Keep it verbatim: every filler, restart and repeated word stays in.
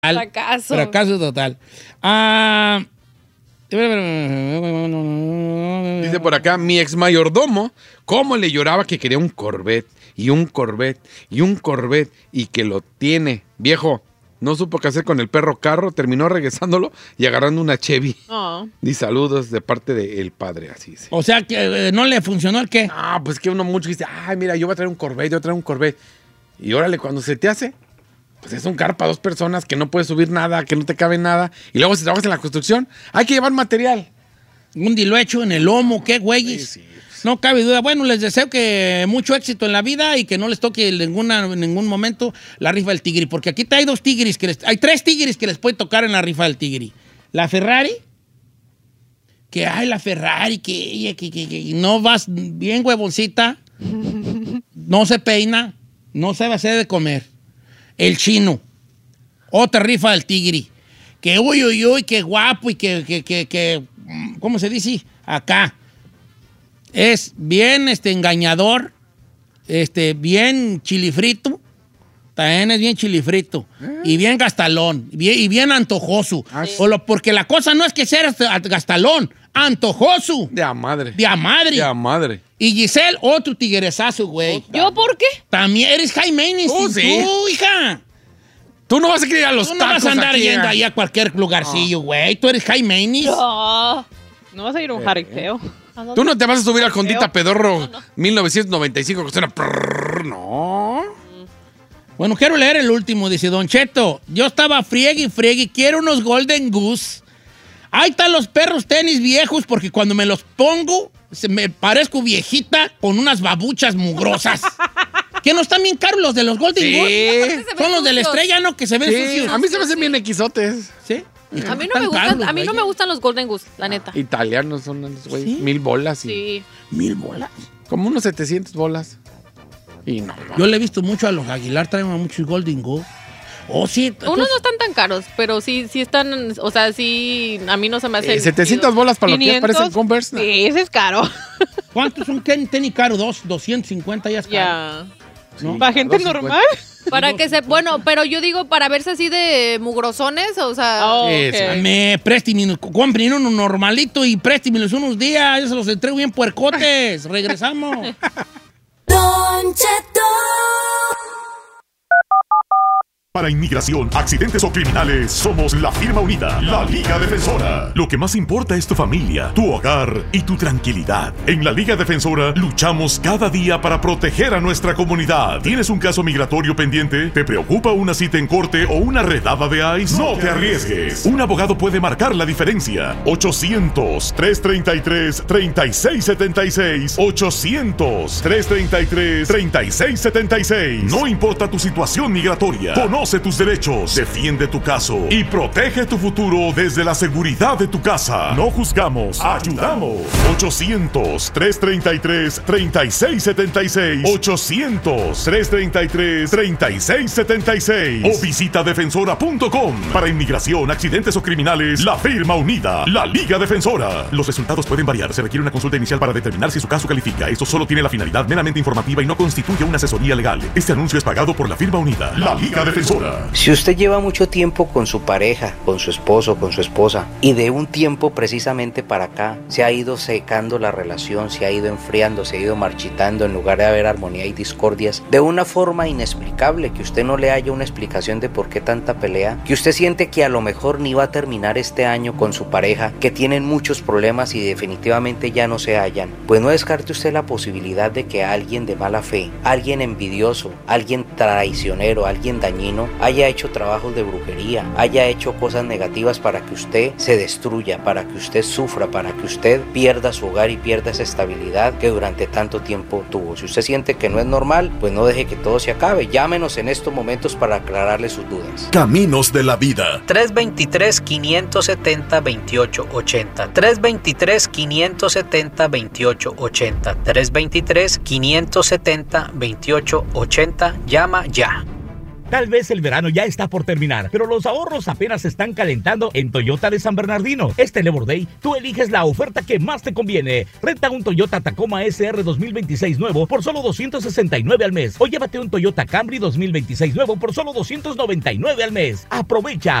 Fracaso. Fracaso total. Ah... Dice por acá, mi ex mayordomo, ¿cómo le lloraba que quería un Corvette? Y un Corvette, y un Corvette, y que lo tiene. Viejo, no supo qué hacer con el perro carro, terminó regresándolo y agarrando una Chevy. Oh. Y saludos de parte del padre, así. Sí. O sea, que eh, ¿no le funcionó el qué? Ah, pues que uno mucho dice, ay, mira, yo voy a traer un Corvette, yo voy a traer un Corvette. Y órale, cuando se te hace, pues es un carro para dos personas que no puedes subir nada, que no te cabe nada. Y luego si trabajas en la construcción, hay que llevar material. Un diluecho en el lomo, qué güeyes. Sí, sí. No cabe duda. Bueno, les deseo que mucho éxito en la vida y que no les toque en, ninguna, en ningún momento la rifa del Tigre. Porque aquí hay dos tigres, que les, hay tres tigres que les puede tocar en la rifa del Tigre. La Ferrari, que hay la Ferrari, que, que, que, que no vas bien huevoncita, no se peina, no sabe hacer de comer. El chino, otra rifa del Tigre. Que uy, uy, uy, qué guapo y que, que, que, que ¿cómo se dice? Acá. Es bien este, engañador, este, bien chilifrito, también es bien chilifrito, ¿Eh? y bien gastalón, y bien, y bien antojoso. Ah, sí. lo, porque la cosa no es que sea gastalón, antojoso. De a madre. De a madre. De a madre. Y Giselle, otro tigresazo, güey. ¿Yo por qué? También eres Jaime, oh, tú, sí. hija. Tú no vas a querer ir a los Tú no tacos vas a andar aquí, yendo a... ahí a cualquier lugarcillo, güey. Tú eres Jaime. No. No vas a ir a un jaripeo. Tú no te vas a subir al Condita Pedorro no, no. mil novecientos noventa y cinco que suena... Prrr, no. Bueno, quiero leer el último. Dice, Don Cheto, yo estaba friegue y friegue, quiero unos Golden Goose. Ahí están los perros tenis viejos porque cuando me los pongo se me parezco viejita con unas babuchas mugrosas. ¿Que no están bien caros los de los Golden sí. Goose? Son los de la estrella, ¿no? Que se ven sí. sucios. A mí se me hacen bien equisotes. ¿Sí? A mí no me gustan, caros, a mí no me gustan los Golden Goose, la neta. Italianos son los güey, ¿Sí? mil bolas. Y sí. Mil bolas. Como unos setecientos bolas. Y no, no. Yo le he visto mucho a los Aguilar, traen a muchos Golden Goose. Oh, sí. Unos no están tan caros, pero sí, sí están, o sea, sí, a mí no se me hace. Eh, setecientas bolas para quinientos, lo que parecen Converse. No. Sí, ese es caro. ¿Cuántos son tenis caro? Dos, doscientos cincuenta ya es caro. Ya. ¿No? ¿Para gente normal? Para que se, bueno, pero yo digo para verse así de mugrosones, o sea. Oh, okay. Me préstime, compren uno normalito y préstimelos unos días, yo se los entrego bien puercotes. Regresamos. Don Cheto. Para inmigración, accidentes o criminales, somos la firma unida, la Liga Defensora. Lo que más importa es tu familia, tu hogar y tu tranquilidad. En la Liga Defensora luchamos cada día para proteger a nuestra comunidad. ¿Tienes un caso migratorio pendiente? ¿Te preocupa una cita en corte o una redada de ICE? No te arriesgues. Un abogado puede marcar la diferencia. ochocientos, trescientos treinta y tres, treinta y seis setenta y seis. ochocientos, trescientos treinta y tres, treinta y seis setenta y seis. No importa tu situación migratoria. Conoce tus derechos, defiende tu caso y protege tu futuro desde la seguridad de tu casa. No juzgamos, ayudamos. ochocientos, trescientos treinta y tres, treinta y seis setenta y seis. ochocientos, trescientos treinta y tres, treinta y seis setenta y seis. O visita defensora punto com. Para inmigración, accidentes o criminales, la firma unida, la Liga Defensora. Los resultados pueden variar. Se requiere una consulta inicial para determinar si su caso califica. Esto solo tiene la finalidad meramente informativa y no constituye una asesoría legal. Este anuncio es pagado por la firma unida, la Liga Defensora. Si usted lleva mucho tiempo con su pareja, con su esposo, con su esposa, y de un tiempo precisamente para acá se ha ido secando la relación, se ha ido enfriando, se ha ido marchitando, en lugar de haber armonía y discordias, de una forma inexplicable, que usted no le haya una explicación de por qué tanta pelea, que usted siente que a lo mejor ni va a terminar este año con su pareja, que tienen muchos problemas y definitivamente ya no se hallan, pues no descarte usted la posibilidad de que alguien de mala fe, alguien envidioso, alguien traicionero, alguien dañino, haya hecho trabajos de brujería, haya hecho cosas negativas para que usted se destruya, para que usted sufra, para que usted pierda su hogar y pierda esa estabilidad que durante tanto tiempo tuvo. Si usted siente que no es normal, pues no deje que todo se acabe. Llámenos en estos momentos para aclararle sus dudas. Caminos de la vida. tres dos tres, cinco siete cero, dos ocho ocho cero. tres dos tres, cinco siete cero, dos ocho ocho cero. tres dos tres, cinco siete cero, dos ocho ocho cero. Llama ya. Tal vez el verano ya está por terminar, pero los ahorros apenas se están calentando en Toyota de San Bernardino. Este Labor Day, tú eliges la oferta que más te conviene. Renta un Toyota Tacoma S R dos mil veintiséis nuevo por solo doscientos sesenta y nueve al mes. O llévate un Toyota Camry dos mil veintiséis nuevo por solo doscientos noventa y nueve al mes. Aprovecha.